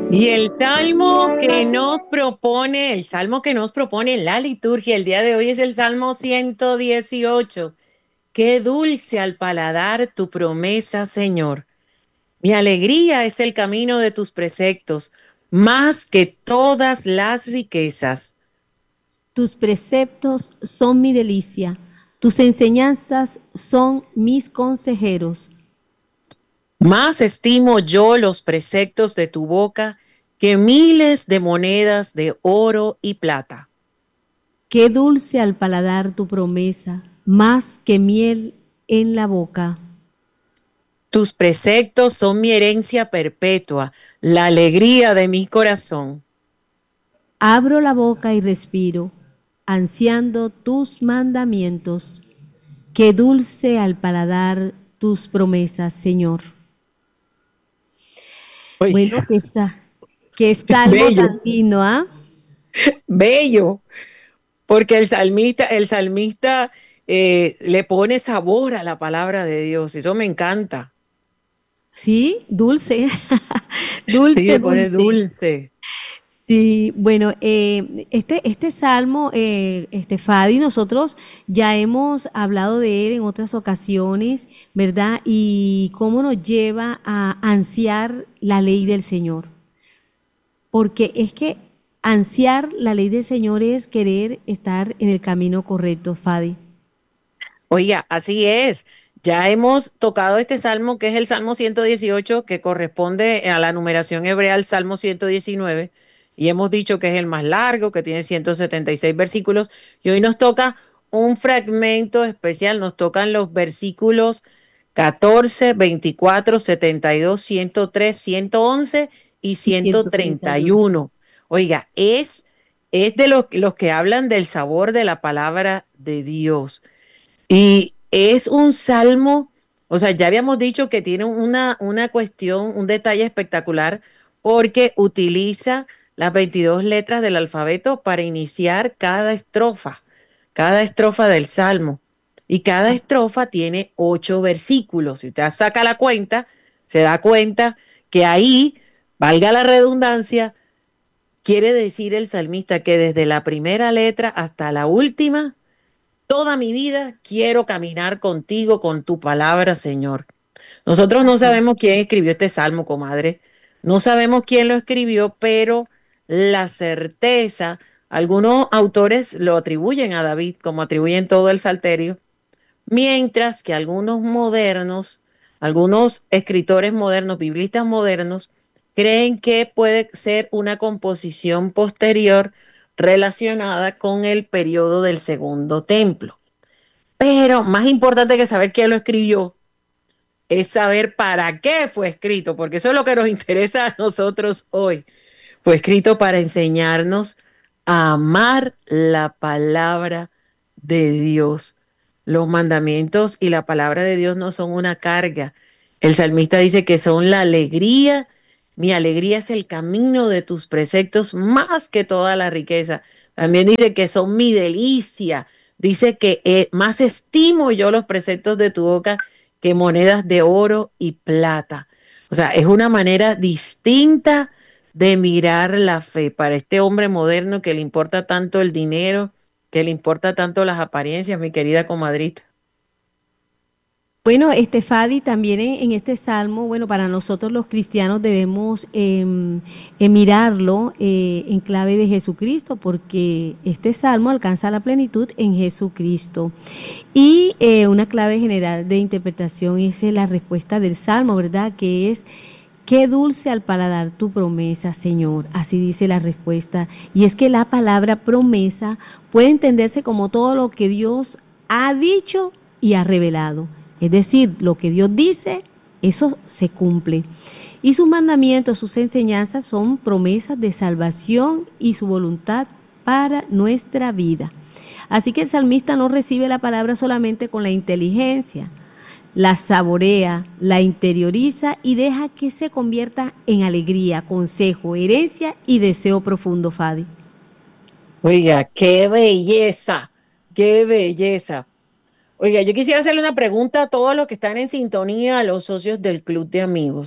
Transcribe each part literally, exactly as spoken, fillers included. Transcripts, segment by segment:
Y el salmo que nos propone, el salmo que nos propone la liturgia el día de hoy es el Salmo ciento dieciocho. Qué dulce al paladar tu promesa, Señor. Mi alegría es el camino de tus preceptos, más que todas las riquezas. Tus preceptos son mi delicia, tus enseñanzas son mis consejeros. Más estimo yo los preceptos de tu boca que miles de monedas de oro y plata. Qué dulce al paladar tu promesa, más que miel en la boca. Tus preceptos son mi herencia perpetua, la alegría de mi corazón. Abro la boca y respiro, ansiando tus mandamientos. Qué dulce al paladar tus promesas, Señor. Oye, Bueno, que está, qué salmo bello, tan lindo, ¿ah? bello, porque el salmista, el salmista eh, le pone sabor a la palabra de Dios, eso me encanta. Sí, dulce, Sí, dulce, le pone dulce. dulce. Sí, bueno, eh, este, este salmo, eh, este Fadi, nosotros ya hemos hablado de él en otras ocasiones, ¿verdad? Y cómo nos lleva a ansiar la ley del Señor. Porque es que ansiar la ley del Señor es querer estar en el camino correcto, Fadi. Oiga, así es. Ya hemos tocado este salmo, que es el Salmo ciento dieciocho, que corresponde a la numeración hebrea al Salmo ciento diecinueve, y hemos dicho que es el más largo, que tiene ciento setenta y seis versículos, y hoy nos toca un fragmento especial, nos tocan los versículos catorce, veinticuatro, setenta y dos, ciento tres, ciento once y Y ciento ciento treinta y uno. treinta y uno. Oiga, es, es de los, los que hablan del sabor de la palabra de Dios. Y es un salmo, o sea, ya habíamos dicho que tiene una, una cuestión, un detalle espectacular, porque utiliza las veintidós letras del alfabeto para iniciar cada estrofa, cada estrofa del salmo. Y cada estrofa tiene ocho versículos. Si usted saca la cuenta, se da cuenta que ahí, valga la redundancia, quiere decir el salmista que desde la primera letra hasta la última, toda mi vida quiero caminar contigo, con tu palabra, Señor. Nosotros no Así. sabemos quién escribió este salmo, comadre. No sabemos quién lo escribió, pero la certeza, algunos autores lo atribuyen a David, como atribuyen todo el Salterio, mientras que algunos modernos, algunos escritores modernos, biblistas modernos, creen que puede ser una composición posterior relacionada con el periodo del Segundo Templo. Pero más importante que saber quién lo escribió es saber para qué fue escrito, porque eso es lo que nos interesa a nosotros hoy. Fue escrito para enseñarnos a amar la palabra de Dios. Los mandamientos y la palabra de Dios no son una carga. El salmista dice que son la alegría. Mi alegría es el camino de tus preceptos más que toda la riqueza. También dice que son mi delicia. Dice que eh, más estimo yo los preceptos de tu boca que monedas de oro y plata. O sea, es una manera distinta de mirar la fe para este hombre moderno que le importa tanto el dinero, que le importa tanto las apariencias, mi querida comadrita. Bueno, este Fadi también en, en este salmo, bueno, para nosotros los cristianos debemos em, eh, mirarlo eh, en clave de Jesucristo, porque este salmo alcanza la plenitud en Jesucristo. Y eh, una clave general de interpretación es eh, la respuesta del salmo, ¿verdad? Que es: qué dulce al paladar tu promesa, Señor. Así dice la respuesta. Y es que la palabra promesa puede entenderse como todo lo que Dios ha dicho y ha revelado. Es decir, lo que Dios dice, eso se cumple. Y sus mandamientos, sus enseñanzas son promesas de salvación y su voluntad para nuestra vida. Así que el salmista no recibe la palabra solamente con la inteligencia, la saborea, la interioriza y deja que se convierta en alegría, consejo, herencia y deseo profundo, Fadi. Oiga, qué belleza, qué belleza. Oiga, yo quisiera hacerle una pregunta a todos los que están en sintonía, a los socios del Club de Amigos.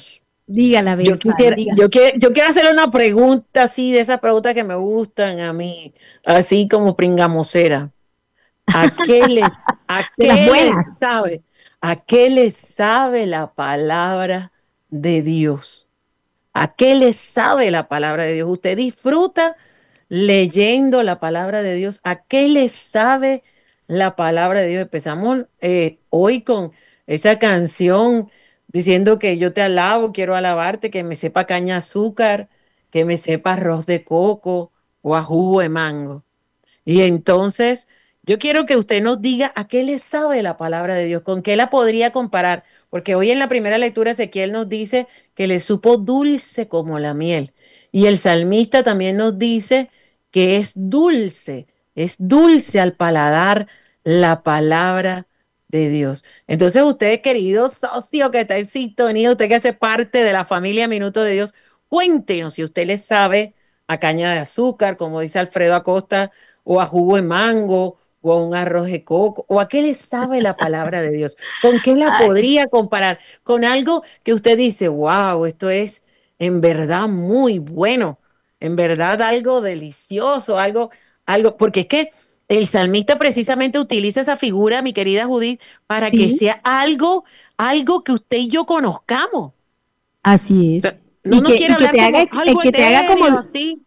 Dígala, a Yo ver, ¿cuál? quisiera, Dígala. yo quiero, yo quiero hacer una pregunta así, de esas preguntas que me gustan a mí, así como pringamosera. ¿A qué le, a De las qué le buenas. sabe? ¿A qué le sabe la palabra de Dios? ¿A qué le sabe la palabra de Dios? ¿Usted disfruta leyendo la palabra de Dios? ¿A qué le sabe la palabra de Dios? Empezamos eh, hoy con esa canción diciendo que yo te alabo, quiero alabarte, que me sepa caña azúcar, que me sepa arroz de coco o a jugo de mango. Y entonces, yo quiero que usted nos diga a qué le sabe la palabra de Dios, con qué la podría comparar, porque hoy en la primera lectura Ezequiel nos dice que le supo dulce como la miel. Y el salmista también nos dice que es dulce, es dulce al paladar la palabra de Dios. Entonces, usted, querido socio que está en sintonía, usted que hace parte de la familia Minuto de Dios, cuéntenos si usted le sabe a caña de azúcar, como dice Alfredo Acosta, o a jugo de mango, o a un arroz de coco, o a qué le sabe la palabra de Dios. ¿Con qué la Ay, podría comparar? Con algo que usted dice, wow, esto es en verdad muy bueno, en verdad algo delicioso, algo, algo, porque es que el salmista precisamente utiliza esa figura, mi querida Judith, para que sí, sea algo, algo que usted y yo conozcamos. O así es. sea, no Y nos que, quiere y que hablar te haga, como eh, algo que te haga como, etéreo, así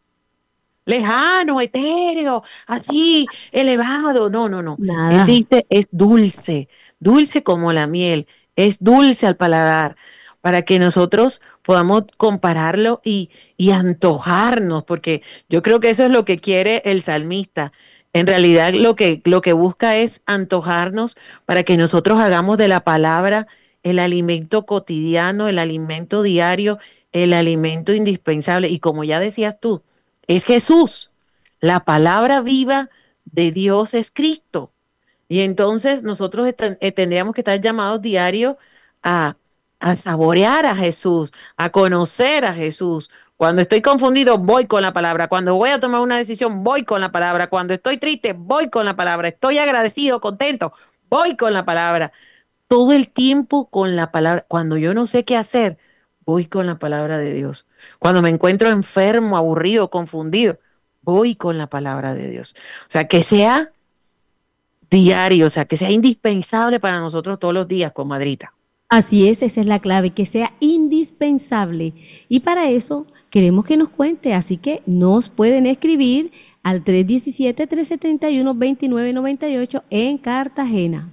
lejano, etéreo, así, elevado. No, no, no. Él nada. dice, es dulce, dulce como la miel, es dulce al paladar, para que nosotros podamos compararlo y, y antojarnos, porque yo creo que eso es lo que quiere el salmista. En realidad lo que, lo que busca es antojarnos para que nosotros hagamos de la palabra el alimento cotidiano, el alimento diario, el alimento indispensable. Y como ya decías tú, es Jesús. La palabra viva de Dios es Cristo. Y entonces nosotros est- eh, tendríamos que estar llamados diario a, a saborear a Jesús, a conocer a Jesús. Cuando estoy confundido, voy con la palabra. Cuando voy a tomar una decisión, voy con la palabra. Cuando estoy triste, voy con la palabra. Estoy agradecido, contento, voy con la palabra. Todo el tiempo con la palabra. Cuando yo no sé qué hacer, voy con la palabra de Dios. Cuando me encuentro enfermo, aburrido, confundido, voy con la palabra de Dios. O sea, que sea diario, o sea, que sea indispensable para nosotros todos los días, comadrita. Así es, esa es la clave, que sea indispensable. Y para eso queremos que nos cuente, así que nos pueden escribir al tres uno siete, tres siete uno, dos nueve nueve ocho en Cartagena.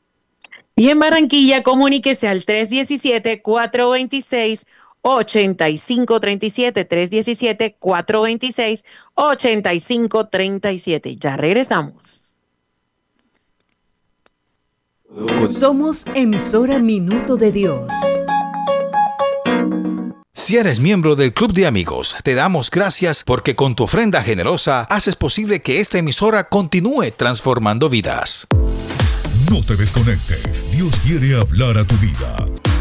Y en Barranquilla, comuníquese al tres uno siete, cuatro dos seis, ocho cinco tres siete, tres uno siete, cuatro dos seis, ocho cinco tres siete. Ya regresamos. Somos emisora Minuto de Dios. Si eres miembro del Club de Amigos, te damos gracias porque con tu ofrenda generosa haces posible que esta emisora continúe transformando vidas. No te desconectes, Dios quiere hablar a tu vida.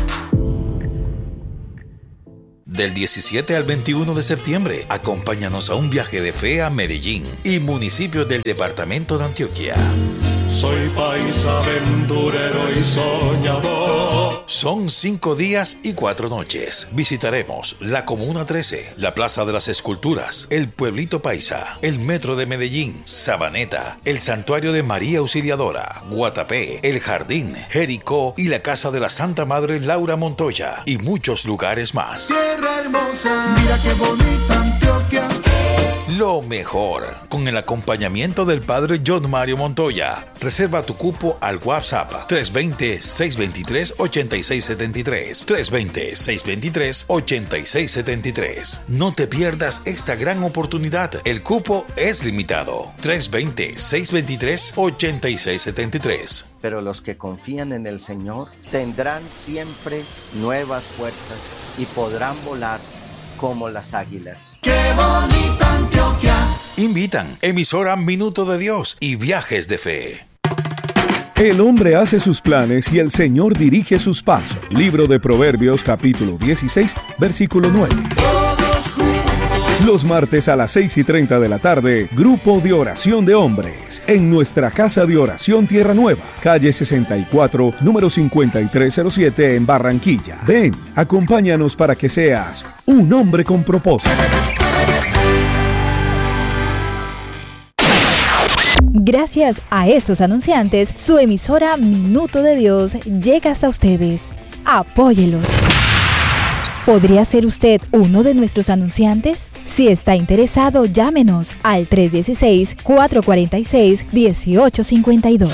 Del diecisiete al veintiuno de septiembre, acompáñanos a un viaje de fe a Medellín y municipios del departamento de Antioquia. Soy paisa aventurero y soñador. Son cinco días y cuatro noches. Visitaremos la Comuna trece, la Plaza de las Esculturas, el Pueblito Paisa, el Metro de Medellín, Sabaneta, el Santuario de María Auxiliadora, Guatapé, el Jardín, Jericó y la Casa de la Santa Madre Laura Montoya y muchos lugares más. Tierra hermosa, mira qué bonita Antioquia. Lo mejor, con el acompañamiento del Padre John Mario Montoya. Reserva tu cupo al WhatsApp tres dos cero, seis dos tres, ocho seis siete tres, tres dos cero, seis dos tres, ocho seis siete tres. No te pierdas esta gran oportunidad. El cupo es limitado. tres dos cero, seis dos tres, ocho seis siete tres. Pero los que confían en el Señor tendrán siempre nuevas fuerzas y podrán volar como las águilas. ¡Qué bonita Antioquia! Invitan emisora Minuto de Dios y Viajes de Fe. El hombre hace sus planes y el Señor dirige sus pasos. Libro de Proverbios, capítulo dieciséis, versículo nueve. Los martes a las seis y treinta de la tarde, Grupo de Oración de Hombres, en nuestra Casa de Oración Tierra Nueva, calle sesenta y cuatro, número cincuenta y tres cero siete en Barranquilla. Ven, acompáñanos para que seas un hombre con propósito. Gracias a estos anunciantes, su emisora Minuto de Dios llega hasta ustedes. Apóyelos. ¿Podría ser usted uno de nuestros anunciantes? Si está interesado, llámenos al tres uno seis, cuatro cuatro seis, uno ocho cinco dos.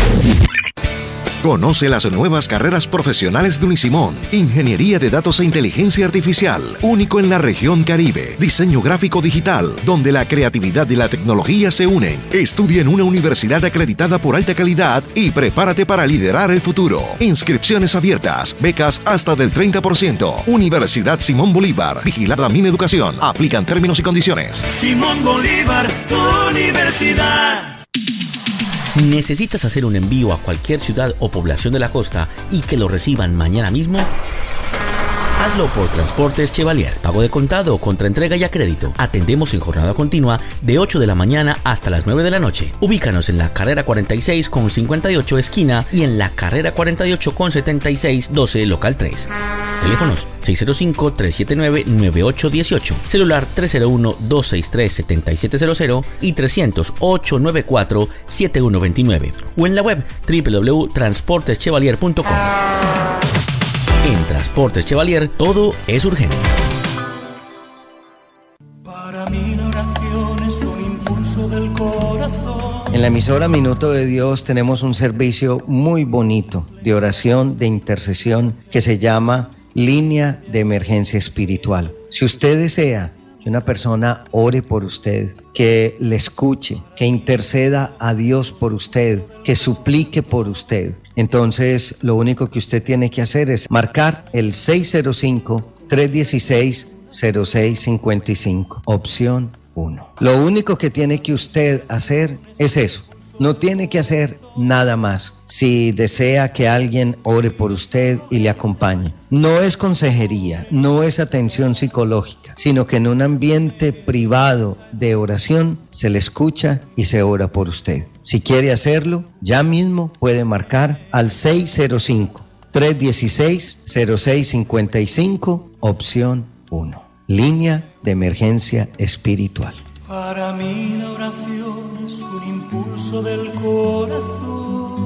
Conoce las nuevas carreras profesionales de Unisimón. Ingeniería de Datos e Inteligencia Artificial, único en la región Caribe. Diseño gráfico digital, donde la creatividad y la tecnología se unen. Estudia en una universidad acreditada por alta calidad y prepárate para liderar el futuro. Inscripciones abiertas, becas hasta del treinta por ciento. Universidad Simón Bolívar, vigilada Mineducación. Aplican términos y condiciones. Simón Bolívar, tu universidad. ¿Necesitas hacer un envío a cualquier ciudad o población de la costa y que lo reciban mañana mismo? Hazlo por Transportes Chevalier. Pago de contado, contraentrega y a crédito. Atendemos en jornada continua de ocho de la mañana hasta las nueve de la noche. Ubícanos en la carrera cuarenta y seis con cincuenta y ocho esquina y en la carrera cuarenta y ocho con setenta y seis doce local tres. Teléfonos seis cero cinco, tres siete nueve, nueve ocho uno ocho. Celular tres cero uno, dos seis tres, siete siete cero cero y trescientos, ocho nueve cuatro, siete uno dos nueve. O en la web doble u doble u doble u punto transportes chevalier punto com. En Transportes Chevalier, todo es urgente. Para mí la oración es un impulso del corazón. En la emisora Minuto de Dios tenemos un servicio muy bonito de oración, de intercesión, que se llama Línea de Emergencia Espiritual. Si usted desea que una persona ore por usted, que le escuche, que interceda a Dios por usted, que suplique por usted, entonces lo único que usted tiene que hacer es marcar el seis cero cinco, tres uno seis, cero seis cinco cinco, opción uno. Lo único que tiene que usted hacer es eso. No tiene que hacer nada más. Si desea que alguien ore por usted y le acompañe, no es consejería, no es atención psicológica, sino que en un ambiente privado de oración se le escucha y se ora por usted. Si quiere hacerlo, ya mismo puede marcar al seis cero cinco, tres uno seis, cero seis cinco cinco, opción uno. Línea de Emergencia Espiritual. Para mí la oración es un impulso del corazón.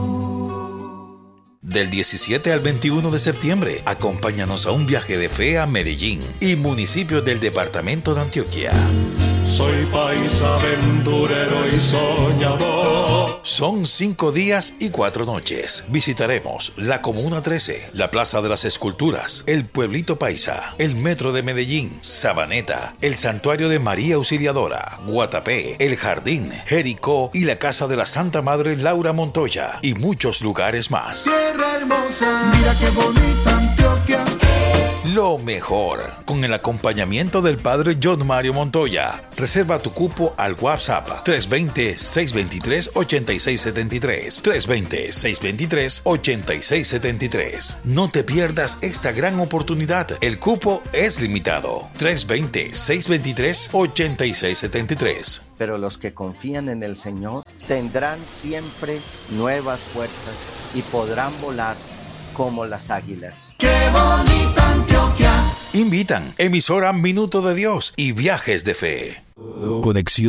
Del diecisiete al veintiuno de septiembre, acompáñanos a un viaje de fe a Medellín y municipios del departamento de Antioquia. Soy país aventurero y soñador. Son cinco días y cuatro noches. Visitaremos la Comuna trece, la Plaza de las Esculturas, el Pueblito Paisa, el Metro de Medellín, Sabaneta, el Santuario de María Auxiliadora, Guatapé, el Jardín, Jericó y la Casa de la Santa Madre Laura Montoya y muchos lugares más. Tierra hermosa, mira qué bonita Antioquia. Lo mejor, con el acompañamiento del Padre John Mario Montoya. Reserva tu cupo al WhatsApp tres dos cero, seis dos tres, ocho seis siete tres, tres dos cero, seis dos tres, ocho seis siete tres. No te pierdas esta gran oportunidad. El cupo es limitado. tres dos cero, seis dos tres, ocho seis siete tres. Pero los que confían en el Señor tendrán siempre nuevas fuerzas y podrán volar como las águilas. ¡Qué bonita Antioquia! Invitan emisora Minuto de Dios y Viajes de Fe. Conexión